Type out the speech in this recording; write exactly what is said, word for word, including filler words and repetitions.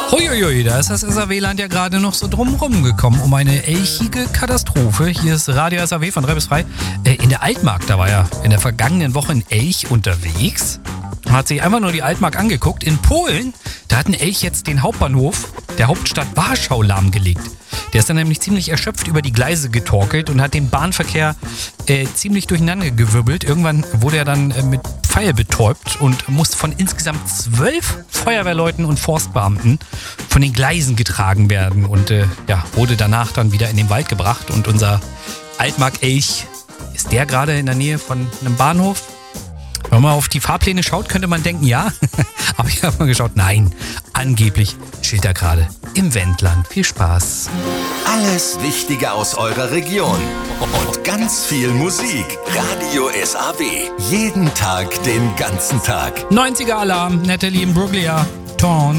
Huiuiui, da ist das S A W-Land ja gerade noch so drumrum gekommen um eine elchige Katastrophe. Hier ist Radio S A W von drei bis frei. Äh, in der Altmark, da war ja in der vergangenen Woche ein Elch unterwegs. Hat sich einfach nur die Altmark angeguckt. In Polen, da hat ein Elch jetzt den Hauptbahnhof der Hauptstadt Warschau lahmgelegt. Der ist dann nämlich ziemlich erschöpft über die Gleise getorkelt und hat den Bahnverkehr äh, ziemlich durcheinander gewirbelt. Irgendwann wurde er dann äh, mit Pfeil betäubt und musste von insgesamt zwölf Feuerwehrleuten und Forstbeamten von den Gleisen getragen werden und äh, ja, wurde danach dann wieder in den Wald gebracht. Und unser Altmark-Elch, ist der gerade in der Nähe von einem Bahnhof? Wenn man auf die Fahrpläne schaut, könnte man denken, ja. Aber ich habe mal geschaut, nein, angeblich steht er gerade im Wendland. Viel Spaß. Alles Wichtige aus eurer Region und ganz viel Musik. Radio S A W. Jeden Tag, den ganzen Tag. neunziger Alarm, Natalie Imbruglia, Torn.